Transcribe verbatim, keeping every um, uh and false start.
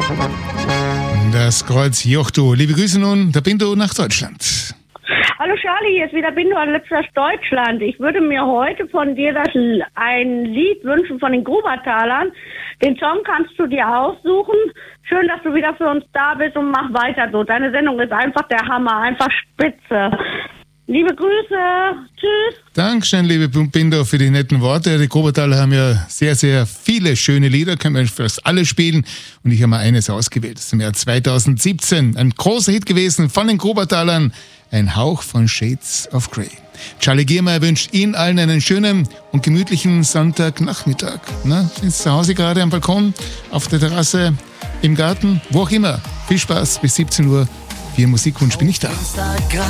Das Kreuz Jochto. Liebe Grüße nun, der Bindo nach Deutschland. Hallo Charlie, hier ist wieder Bindo an Lipstadt Deutschland. Ich würde mir heute von dir das, ein Lied wünschen von den Grubertalern. Den Song kannst du dir aussuchen. Schön, dass du wieder für uns da bist und mach weiter so. Deine Sendung ist einfach der Hammer, einfach spitze. Liebe Grüße, tschüss. Dankeschön, liebe Bindo, für die netten Worte. Die Grubertaler haben ja sehr, sehr viele schöne Lieder, können wir fast alle spielen. Und ich habe mal eines ausgewählt. Das ist im Jahr zweitausendsiebzehn ein großer Hit gewesen von den Grubertalern. Ein Hauch von Shades of Grey. Charlie Giermeier wünscht Ihnen allen einen schönen und gemütlichen Sonntagnachmittag. Na, sind Sie zu Hause gerade am Balkon, auf der Terrasse, im Garten, wo auch immer. Viel Spaß bis siebzehn Uhr. Für Ihren Musikwunsch bin ich da.